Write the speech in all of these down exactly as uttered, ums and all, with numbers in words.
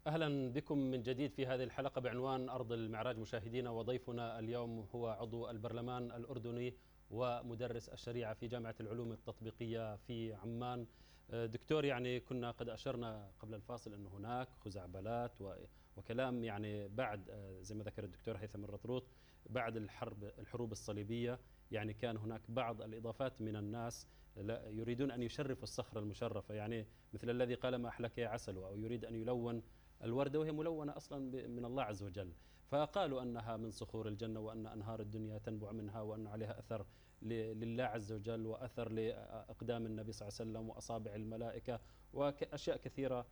أهلا بكم من جديد في هذه الحلقة بعنوان أرض المعراج مشاهدينا، وضيفنا اليوم هو عضو البرلمان الأردني ومدرس الشريعة في جامعة العلوم التطبيقية في عمان. دكتور، يعني كنا قد أشرنا قبل الفاصل أن هناك خزعبلات وكلام يعني بعد زي ما ذكر الدكتور هيثم الرطروط بعد الحرب الحروب الصليبية، يعني كان هناك بعض الإضافات من الناس يريدون أن يشرفوا الصخرة المشرفة، يعني مثل الذي قال ما أحلك يا عسل، أو يريد أن يلون الوردة وهي ملونة أصلا من الله عز وجل. فقالوا أنها من صخور الجنة، وأن أنهار الدنيا تنبع منها، وأن عليها أثر لله عز وجل، وأثر لأقدام النبي صلى الله عليه وسلم، وأصابع الملائكة، وأشياء كثيرة.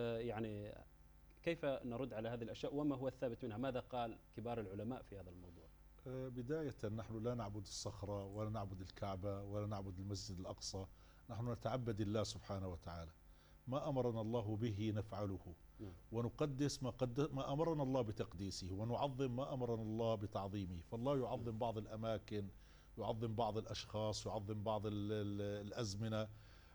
يعني كيف نرد على هذه الأشياء وما هو الثابت منها؟ ماذا قال كبار العلماء في هذا الموضوع؟ بداية نحن لا نعبد الصخرة ولا نعبد الكعبة ولا نعبد المسجد الأقصى، نحن نتعبد الله سبحانه وتعالى. ما أمرنا الله به نفعله، ونقدس ما, ما أمرنا الله بتقديسه، ونعظم ما أمرنا الله بتعظيمه. فالله يعظم بعض الأماكن، يعظم بعض الأشخاص، يعظم بعض الأزمنة،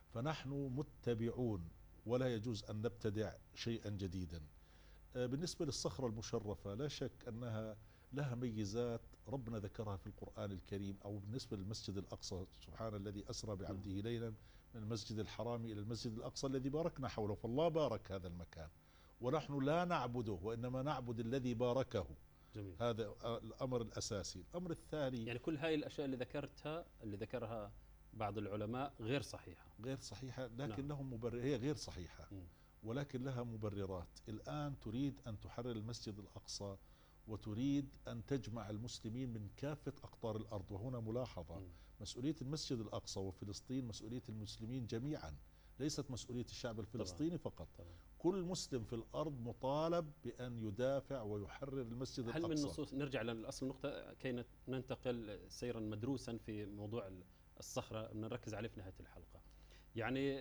فنحن متبعون ولا يجوز أن نبتدع شيئا جديدا. بالنسبة للصخرة المشرفة لا شك أنها لها ميزات ربنا ذكرها في القرآن الكريم. أو بالنسبة للمسجد الأقصى، سبحان الذي أسرى بعبده ليلا من المسجد الحرام إلى المسجد الأقصى الذي باركنا حوله، فالله بارك هذا المكان ونحن لا نعبده وإنما نعبد الذي باركه. جميل. هذا الأمر الأساسي. الأمر الثاني، يعني كل هاي الأشياء اللي ذكرتها اللي ذكرها بعض العلماء غير صحيحة غير صحيحة لكن نعم. لهم مبرر. هي غير صحيحة م. ولكن لها مبررات. الآن تريد أن تحرر المسجد الأقصى وتريد أن تجمع المسلمين من كافة أقطار الأرض، وهنا ملاحظة: م. مسؤولية المسجد الأقصى وفلسطين مسؤولية المسلمين جميعا، ليست مسؤولية الشعب الفلسطيني طبعا. فقط طبعا. كل مسلم في الأرض مطالب بأن يدافع ويحرر المسجد هل الأقصى. هل من نصوص، نرجع للأصل النقطة كي ننتقل سيرا مدروسا في موضوع الصخرة نركز عليه في نهاية الحلقة، يعني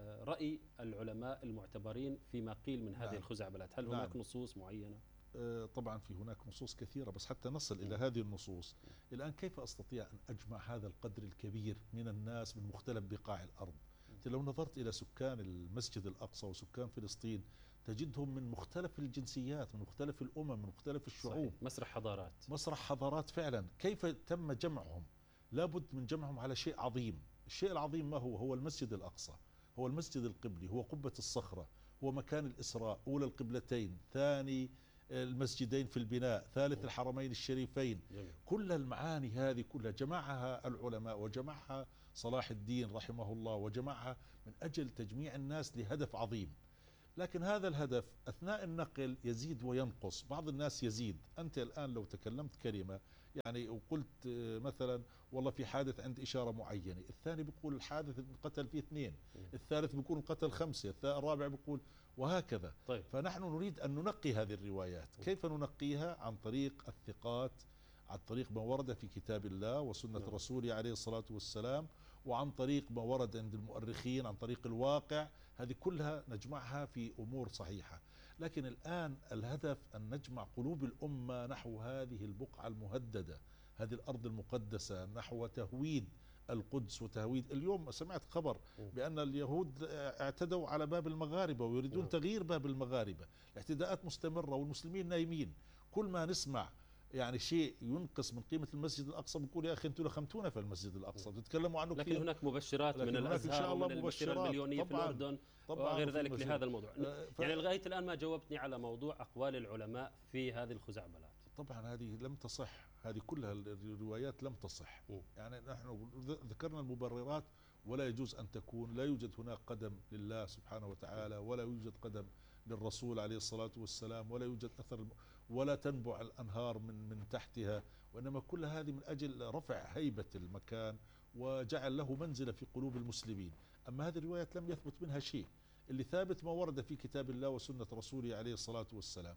رأي العلماء المعتبرين فيما قيل من هذه نعم. الخزعبلات، هل نعم. هناك نصوص معينة؟ طبعا في هناك نصوص كثيرة، بس حتى نصل م. إلى هذه النصوص م. الآن كيف أستطيع أن أجمع هذا القدر الكبير من الناس من مختلف بقاع الأرض؟ م. لو نظرت إلى سكان المسجد الأقصى وسكان فلسطين تجدهم من مختلف الجنسيات، من مختلف الأمم، من مختلف الشعوب. صحيح. مسرح حضارات مسرح حضارات فعلا. كيف تم جمعهم؟ لابد من جمعهم على شيء عظيم. الشيء العظيم ما هو؟ هو المسجد الأقصى، هو المسجد القبلي، هو قبة الصخرة، هو مكان الإسراء، أولى القبلتين، ثاني المسجدين في البناء، ثالث الحرمين الشريفين. جميل. كل المعاني هذه كلها جمعها العلماء وجمعها صلاح الدين رحمه الله، وجمعها من أجل تجميع الناس لهدف عظيم. لكن هذا الهدف أثناء النقل يزيد وينقص. بعض الناس يزيد. أنت الآن لو تكلمت كلمة يعني وقلت مثلا والله في حادث عند إشارة معينة، الثاني بيقول الحادث قتل فيه اثنين، الثالث بيقول قتل خمسة، الرابع بيقول، وهكذا. طيب. فنحن نريد أن ننقي هذه الروايات. كيف ننقيها؟ عن طريق الثقات، عن طريق ما ورد في كتاب الله وسنة نعم. رسوله عليه الصلاة والسلام، وعن طريق ما ورد عند المؤرخين، عن طريق الواقع. هذه كلها نجمعها في أمور صحيحة. لكن الآن الهدف أن نجمع قلوب الأمة نحو هذه البقعة المهددة، هذه الأرض المقدسة، نحو تهويد القدس وتهويد. اليوم سمعت خبر بأن اليهود اعتدوا على باب المغاربة ويريدون تغيير باب المغاربة. الاعتداءات مستمرة والمسلمين نايمين. كل ما نسمع يعني شيء ينقص من قيمة المسجد الأقصى بنقول يا أخي أنتم لخمتونا في المسجد الأقصى، بتتكلموا عنه لكن كثير. هناك مبشرات من الأزهار ومن المبشرة المليونية في الأردن وغير ذلك لهذا الموضوع. ف... يعني لغاية الآن ما جاوبتني على موضوع أقوال العلماء في هذه الخزعبلات. طبعا هذه لم تصح، هذه كلها الروايات لم تصح. م. يعني نحن ذكرنا المبررات، ولا يجوز أن تكون، لا يوجد هناك قدم لله سبحانه وتعالى، ولا يوجد قدم للرسول عليه الصلاة والسلام، ولا يوجد أثر، ولا تنبع الأنهار من من تحتها، وإنما كل هذه من أجل رفع هيبة المكان وجعل له منزلة في قلوب المسلمين. أما هذه الروايات لم يثبت منها شيء. اللي ثابت ما ورد في كتاب الله وسنة رسوله عليه الصلاة والسلام.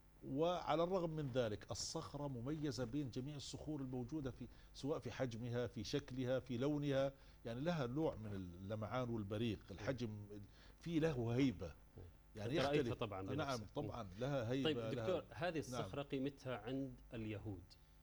وعلى الرغم من ذلك الصخرة مميزة بين جميع الصخور الموجودة، في سواء في حجمها، في شكلها، في لونها، يعني لها نوع من اللمعان والبريق. الحجم في له هيبة، يعني يختلف طبعا. نعم طبعا لها هيبة. طيب دكتور، لها هذه الصخرة نعم. قيمتها عند اليهود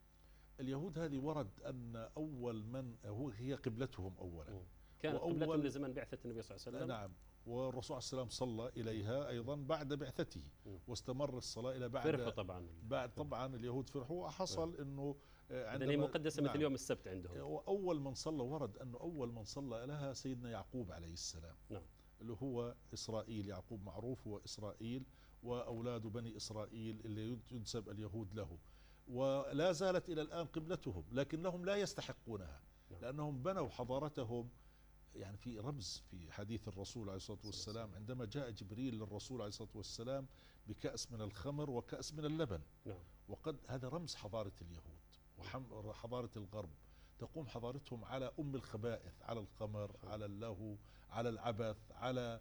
اليهود هذه ورد أن أول من هو هي قبلتهم أولا، كانت قبلتهم لزمن بعثة النبي صلى الله عليه وسلم. نعم. والرسول عليه السلام صلى إليها أيضا بعد بعثته، واستمر الصلاة إلى بعد فرحوا طبعا بعد طبعا اليهود فرحوا. حصل أنه عندما هي مقدسة نعم مثل يوم السبت عندهم. وأول من صلى ورد أنه أول من صلى لها سيدنا يعقوب عليه السلام، نعم، اللي هو إسرائيل. يعقوب معروف هو إسرائيل، وأولاد بني إسرائيل اللي ينسب اليهود له، ولا زالت إلى الآن قبلتهم، لكنهم لا يستحقونها لأنهم بنوا حضارتهم. يعني في رمز في حديث الرسول عليه الصلاة والسلام عندما جاء جبريل للرسول عليه الصلاة والسلام بكأس من الخمر وكأس من اللبن، نعم، وقد هذا رمز حضارة اليهود وحضارة الغرب. تقوم حضارتهم على أم الخبائث، على الخمر، على اللهو، على العبث، على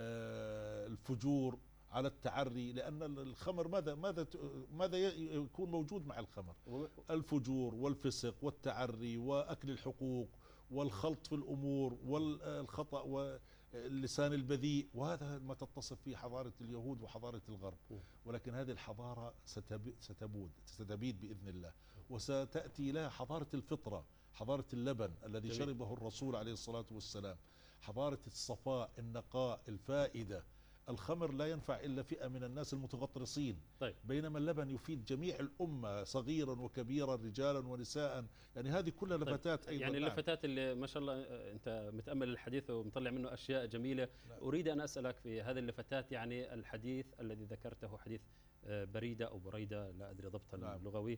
الفجور، على التعري. لأن الخمر ماذا ماذا ماذا يكون موجود مع الخمر؟ الفجور والفسق والتعري وأكل الحقوق والخلط في الأمور والخطأ واللسان البذيء، وهذا ما تتصف فيه حضارة اليهود وحضارة الغرب. ولكن هذه الحضارة ستبود ستبيد بإذن الله، وستأتي لها حضارة الفطرة، حضارة اللبن الذي جميل. شربه الرسول عليه الصلاة والسلام، حضارة الصفاء، النقاء، الفائدة. الخمر لا ينفع إلا فئة من الناس المتغطرسين، طيب. بينما اللبن يفيد جميع الأمة صغيرا وكبيرا، رجالا ونساء. يعني هذه كلها طيب. لفتات أيضا. يعني اللفتات اللي ما شاء الله أنت متأمل الحديث ومطلع منه أشياء جميلة. لا. أريد أن أسألك في هذه اللفتات، يعني الحديث الذي ذكرته حديث بريدة أو بريدة لا أدري ضبط اللغوي،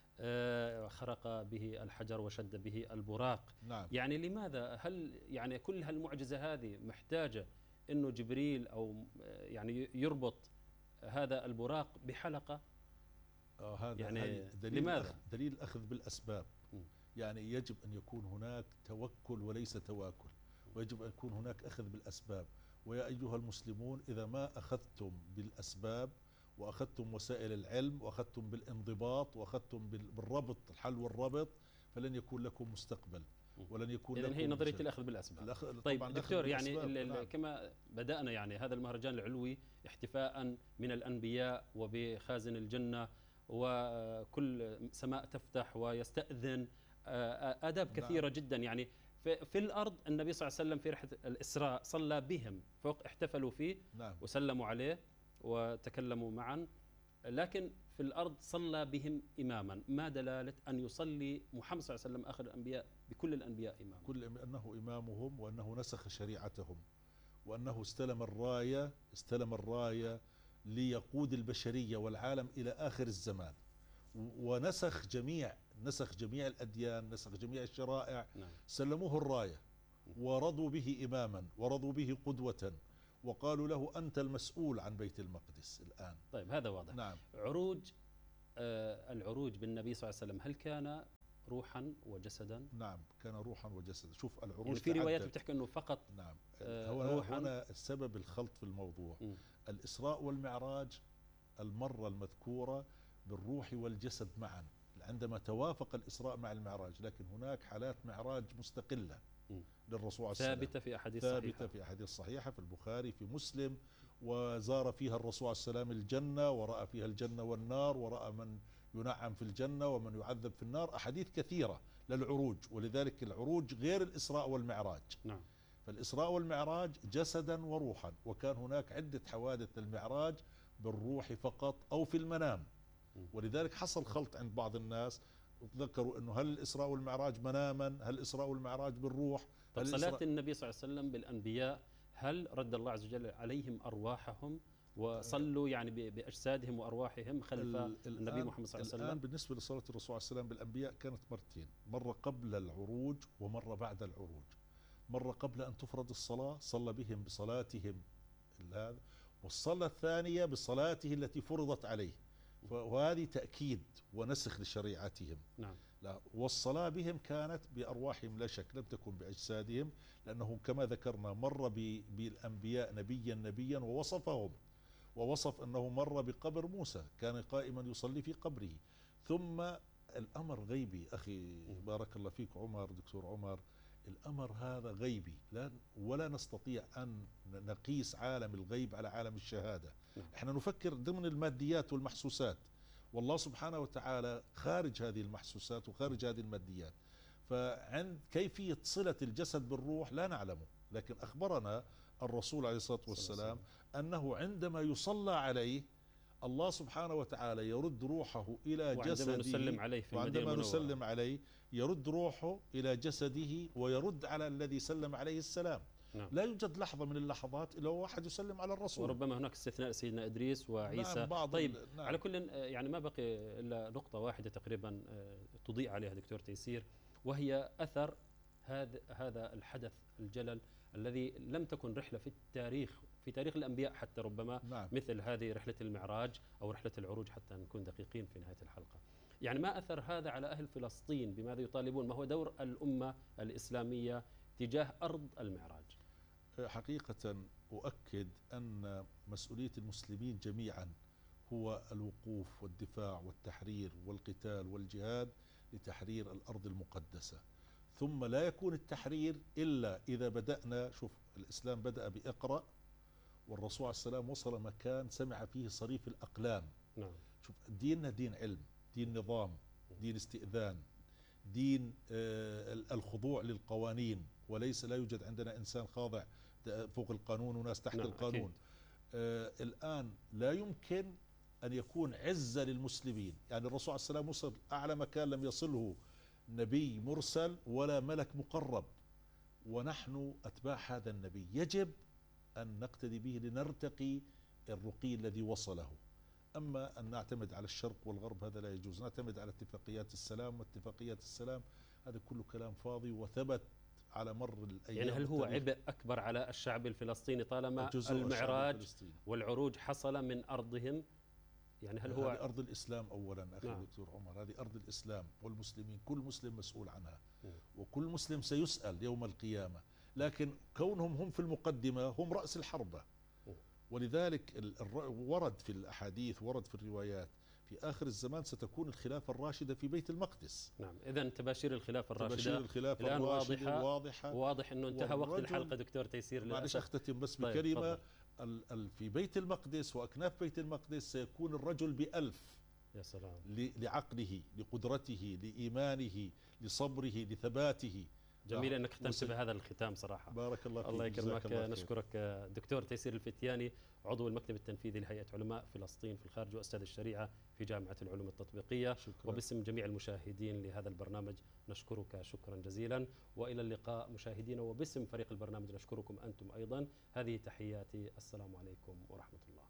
خرق به الحجر وشد به البراق. نعم. يعني لماذا؟ هل يعني كل هالمعجزة هذه محتاجة انه جبريل او يعني يربط هذا البراق بحلقة؟ آه هذا يعني دليل لماذا؟ أخذ دليل الأخذ بالأسباب. م. يعني يجب أن يكون هناك توكل وليس تواكل، ويجب أن يكون هناك أخذ بالأسباب. ويا أيها المسلمون، إذا ما أخذتم بالأسباب وأخذتم وسائل العلم وأخذتم بالانضباط وأخذتم بالربط، الحل والربط، فلن يكون لكم مستقبل ولن يكون إذن لكم. هي نظرية الأخذ بالأسباب. الأخ... طيب دكتور، يعني نعم. كما بدأنا يعني هذا المهرجان العلوي احتفاء من الأنبياء وبخازن الجنة، وكل سماء تفتح ويستأذن، آداب كثيرة نعم. جدا. يعني في, في الأرض النبي صلى الله عليه وسلم في رحلة الإسراء صلى بهم فوق، احتفلوا فيه نعم. وسلموا عليه وتكلموا معا، لكن في الأرض صلى بهم إماما. ما دلالة أن يصلي محمد صلى الله عليه وسلم آخر الأنبياء بكل الأنبياء إماما؟ كل أنه إمامهم، وأنه نسخ شريعتهم، وأنه استلم الراية استلم الراية ليقود البشرية والعالم إلى آخر الزمان، ونسخ جميع نسخ جميع الأديان، نسخ جميع الشرائع. نعم. سلموه الراية ورضوا به إماما ورضوا به قدوة، وقالوا له أنت المسؤول عن بيت المقدس الآن. طيب هذا واضح. نعم. عروج آه العروج بالنبي صلى الله عليه وسلم، هل كان روحا وجسدا؟ نعم، كان روحا وجسدا. شوف العروج يعني في روايات بتحكي أنه فقط نعم. آه هو روحا. هنا السبب الخلط في الموضوع. م. الإسراء والمعراج المرة المذكورة بالروح والجسد معا عندما توافق الإسراء مع المعراج، لكن هناك حالات معراج مستقلة للرسول عليه السلام ثابتة في أحاديث ثابتة صحيحة. في أحاديث صحيحة في البخاري في مسلم، وزار فيها الرسول عليه السلام الجنة ورأى فيها الجنة والنار، ورأى من ينعم في الجنة ومن يعذب في النار. أحاديث كثيرة للعروج، ولذلك العروج غير الإسراء والمعراج. نعم. فالإسراء والمعراج جسدا وروحا، وكان هناك عدة حوادث للمعراج بالروح فقط أو في المنام، ولذلك حصل خلط عند بعض الناس، ذكروا أنه هل الإسراء والمعراج مناما، هل الإسراء والمعراج بالروح. طب صلاة النبي صلى الله عليه وسلم بالأنبياء، هل رد الله عز وجل عليهم أرواحهم وصلوا يعني بأجسادهم وأرواحهم خلف النبي محمد صلى الله عليه وسلم؟ الآن بالنسبة لصلاة الرسول عليه السلام بالأنبياء كانت مرتين، مرة قبل العروج ومرة بعد العروج. مرة قبل أن تفرض الصلاة صلى بهم بصلاتهم هذا، والصلاة الثانية بصلاته التي فرضت عليه، وهذه تأكيد ونسخ لشريعتهم. نعم. لا، والصلاة بهم كانت بأرواحهم لا شك، لم تكن بأجسادهم، لأنه كما ذكرنا مر بالأنبياء نبيا نبيا ووصفهم، ووصف أنه مر بقبر موسى كان قائما يصلي في قبره. ثم الأمر غيبي أخي بارك الله فيك عمر، دكتور عمر، الأمر هذا غيبي، لا ولا نستطيع أن نقيس عالم الغيب على عالم الشهادة. احنا نفكر ضمن الماديات والمحسوسات، والله سبحانه وتعالى خارج هذه المحسوسات وخارج هذه الماديات. فعند كيفية صلة الجسد بالروح لا نعلمه، لكن أخبرنا الرسول عليه الصلاة والسلام أنه عندما يصلى عليه الله سبحانه وتعالى يرد روحه إلى جسده، نسلم عليه في وعندما نسلم عليه يرد روحه إلى جسده ويرد على الذي سلم عليه السلام. نعم. لا يوجد لحظة من اللحظات إلا واحد يسلم على الرسول، وربما هناك استثناء سيدنا إدريس وعيسى. نعم بعض طيب نعم. على كل يعني ما بقي إلا نقطة واحدة تقريبا تضيء عليها دكتور تيسير، وهي أثر هذا هذا الحدث الجلل الذي لم تكن رحلة في التاريخ في تاريخ الأنبياء حتى ربما نعم. مثل هذه رحلة المعراج أو رحلة العروج، حتى نكون دقيقين في نهاية الحلقة. يعني ما أثر هذا على أهل فلسطين؟ بماذا يطالبون؟ ما هو دور الأمة الإسلامية تجاه أرض المعراج؟ حقيقة أؤكد أن مسؤولية المسلمين جميعا هو الوقوف والدفاع والتحرير والقتال والجهاد لتحرير الأرض المقدسة. ثم لا يكون التحرير إلا إذا بدأنا. شوف، الإسلام بدأ بإقرأ، والرسول عليه السلام وصل مكان سمع فيه صريف الأقلام. نعم. شوف، ديننا دين علم، دين نظام، دين استئذان، دين آه الخضوع للقوانين، وليس لا يوجد عندنا إنسان خاضع فوق القانون وناس تحت نعم القانون. آه الآن لا يمكن أن يكون عزة للمسلمين. يعني الرسول عليه السلام وصل أعلى مكان لم يصله نبي مرسل ولا ملك مقرب، ونحن أتباع هذا النبي يجب أن نقتدي به لنرتقي الرقي الذي وصله. أما أن نعتمد على الشرق والغرب هذا لا يجوز. نعتمد على اتفاقيات السلام، واتفاقيات السلام هذا كله كلام فاضي وثبت على مر الأيام. يعني هل هو عبء أكبر على الشعب الفلسطيني طالما المعراج والعروج حصل من أرضهم؟ يعني هل هو هذه أرض الإسلام أولا أخي نعم. دكتور عمر، هذه أرض الإسلام والمسلمين، كل مسلم مسؤول عنها م. وكل مسلم سيسأل يوم القيامة. لكن كونهم هم في المقدمة هم رأس الحربة. م. ولذلك ورد في الأحاديث، ورد في الروايات، في آخر الزمان ستكون الخلافة الراشدة في بيت المقدس. نعم، إذا تباشير الخلافة الراشدة تباشير الخلافة الآن الراشدة واضحة, واضحة واضح أنه انتهى وقت الحلقة دكتور تيسير. معلش أختتم بس طيب بكلمة. في بيت المقدس وأكناف بيت المقدس سيكون الرجل بألف. يا سلام. لعقله، لقدرته، لإيمانه، لصبره، لثباته. جميل أنك ختمت بهذا الختام صراحة. بارك الله فيك. الله يكرمك. نشكرك دكتور تيسير الفتياني، عضو المكتب التنفيذي لهيئة علماء فلسطين في الخارج وأستاذ الشريعة في جامعة العلوم التطبيقية. شكرا. وباسم جميع المشاهدين لهذا البرنامج نشكرك شكرا جزيلا، وإلى اللقاء مشاهدينا، وباسم فريق البرنامج نشكركم أنتم أيضا. هذه تحياتي، السلام عليكم ورحمة الله.